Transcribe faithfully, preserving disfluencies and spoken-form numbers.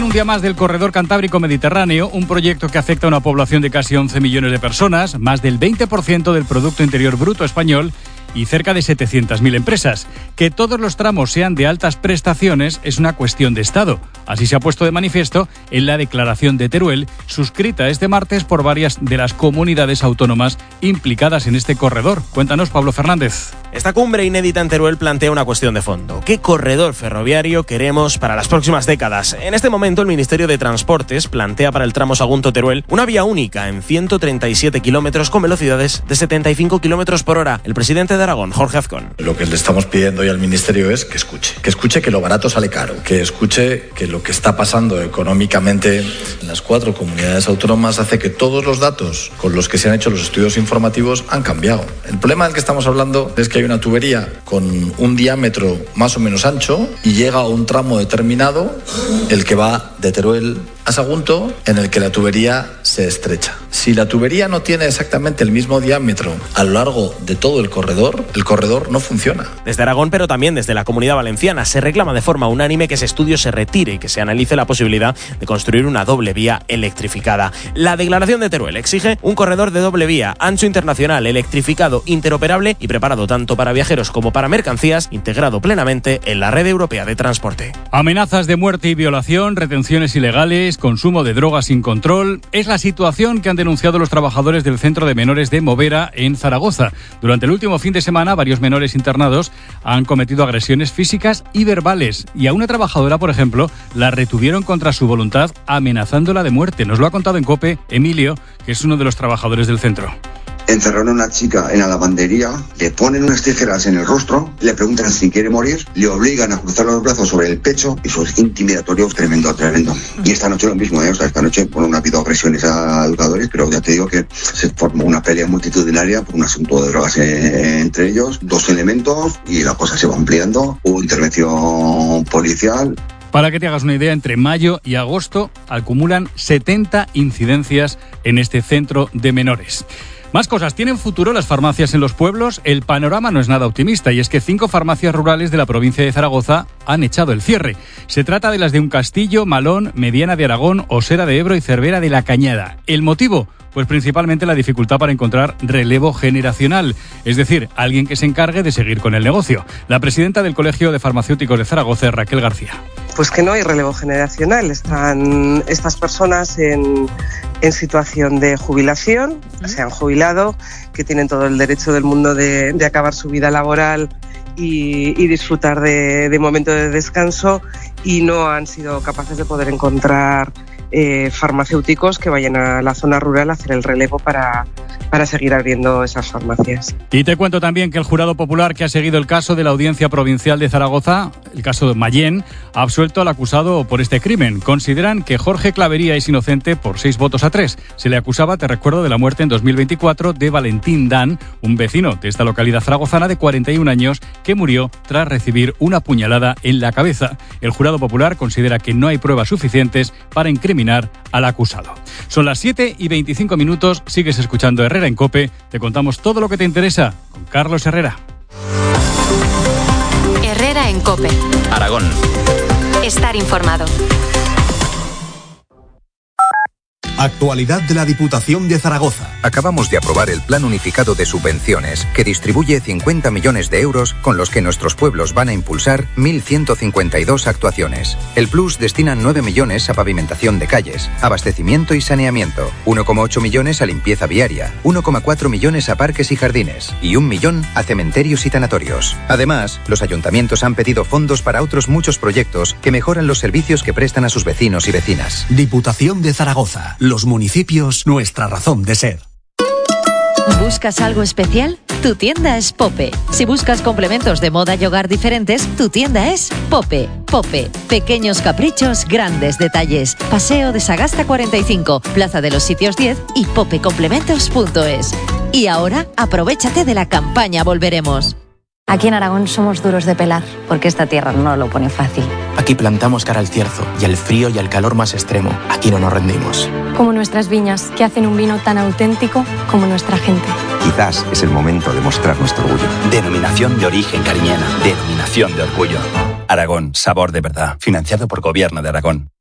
un día más del corredor cantábrico mediterráneo, un proyecto que afecta a una población de casi once millones de personas, más del veinte por ciento del Producto Interior Bruto español y cerca de setecientas mil empresas. Que todos los tramos sean de altas prestaciones es una cuestión de Estado. Así se ha puesto de manifiesto en la declaración de Teruel, suscrita este martes por varias de las comunidades autónomas implicadas en este corredor. Cuéntanos, Pablo Fernández. Esta cumbre inédita en Teruel plantea una cuestión de fondo. ¿Qué corredor ferroviario queremos para las próximas décadas? En este momento, el Ministerio de Transportes plantea para el tramo Sagunto-Teruel una vía única en ciento treinta y siete kilómetros con velocidades de setenta y cinco kilómetros por hora. El presidente de Aragón, Jorge Azcón. Lo que le estamos pidiendo hoy al Ministerio es que escuche. Que escuche que lo barato sale caro. Que escuche que lo que está pasando económicamente en las cuatro comunidades autónomas hace que todos los datos con los que se han hecho los estudios informativos han cambiado. El problema del que estamos hablando es que hay una tubería con un diámetro más o menos ancho y llega a un tramo determinado, el que va de Teruel a Sagunto, en el que la tubería se estrecha. Si la tubería no tiene exactamente el mismo diámetro a lo largo de todo el corredor, el corredor no funciona. Desde Aragón, pero también desde la Comunidad Valenciana, se reclama de forma unánime que ese estudio se retire y que se analice la posibilidad de construir una doble vía electrificada. La declaración de Teruel exige un corredor de doble vía, ancho internacional, electrificado, interoperable y preparado tanto para viajeros como para mercancías, integrado plenamente en la red europea de transporte. Amenazas de muerte y violación, retenciones ilegales, consumo de drogas sin control, es la situación que han denunciado los trabajadores del Centro de Menores de Movera en Zaragoza. Durante el último fin de semana, varios menores internados han cometido agresiones físicas y verbales, y a una trabajadora, por ejemplo, la retuvieron contra su voluntad amenazándola de muerte. Nos lo ha contado en COPE Emilio, que es uno de los trabajadores del centro. Encerraron a una chica en la lavandería, le ponen unas tijeras en el rostro, le preguntan si quiere morir, le obligan a cruzar los brazos sobre el pecho y eso es intimidatorio tremendo, tremendo. Y esta noche lo mismo, ¿eh? O sea, esta noche bueno, no ha habido agresiones a educadores, pero ya te digo que se formó una pelea multitudinaria por un asunto de drogas eh, entre ellos, dos elementos y la cosa se va ampliando, hubo intervención policial. Para que te hagas una idea, entre mayo y agosto acumulan setenta incidencias en este centro de menores. Más cosas. ¿Tienen futuro las farmacias en los pueblos? El panorama no es nada optimista y es que cinco farmacias rurales de la provincia de Zaragoza han echado el cierre. Se trata de las de Uncastillo, Malón, Mediana de Aragón, Osera de Ebro y Cervera de la Cañada. ¿El motivo? Pues principalmente la dificultad para encontrar relevo generacional, es decir, alguien que se encargue de seguir con el negocio. La presidenta del Colegio de Farmacéuticos de Zaragoza, Raquel García. Pues que no hay relevo generacional. Están estas personas en, en situación de jubilación, se han jubilado, que tienen todo el derecho del mundo de, de acabar su vida laboral y, y disfrutar de, de momento de descanso y no han sido capaces de poder encontrar Eh, farmacéuticos que vayan a la zona rural a hacer el relevo para, para seguir abriendo esas farmacias. Y te cuento también que el jurado popular que ha seguido el caso de la Audiencia Provincial de Zaragoza, el caso de Mayén, ha absuelto al acusado por este crimen. Consideran que Jorge Clavería es inocente por seis votos a tres. Se le acusaba, te recuerdo, de la muerte en dos mil veinticuatro de Valentín Dan, un vecino de esta localidad zaragozana de cuarenta y un años que murió tras recibir una puñalada en la cabeza. El jurado popular considera que no hay pruebas suficientes para incriminar al acusado. Son las siete y veinticinco minutos, sigues escuchando Herrera en COPE, te contamos todo lo que te interesa con Carlos Herrera. Herrera en COPE. Aragón. Estar informado. Actualidad de la Diputación de Zaragoza. Acabamos de aprobar el Plan Unificado de Subvenciones, que distribuye cincuenta millones de euros con los que nuestros pueblos van a impulsar mil ciento cincuenta y dos actuaciones. El Plus destina nueve millones a pavimentación de calles, abastecimiento y saneamiento, uno coma ocho millones a limpieza viaria, uno coma cuatro millones a parques y jardines y un millón a cementerios y tanatorios. Además, los ayuntamientos han pedido fondos para otros muchos proyectos que mejoran los servicios que prestan a sus vecinos y vecinas. Diputación de Zaragoza. Los municipios, nuestra razón de ser. ¿Buscas algo especial? Tu tienda es Pope. Si buscas complementos de moda y hogar diferentes, tu tienda es Pope. Pope. Pequeños caprichos, grandes detalles. Paseo de Sagasta cuarenta y cinco, Plaza de los Sitios diez y popecomplementos punto es. Y ahora, aprovéchate de la campaña Volveremos. Aquí en Aragón somos duros de pelar, porque esta tierra no lo pone fácil. Aquí plantamos cara al cierzo y al frío y al calor más extremo. Aquí no nos rendimos. Como nuestras viñas, que hacen un vino tan auténtico como nuestra gente. Quizás es el momento de mostrar nuestro orgullo. Denominación de origen cariñena. Denominación de orgullo. Aragón, sabor de verdad. Financiado por Gobierno de Aragón.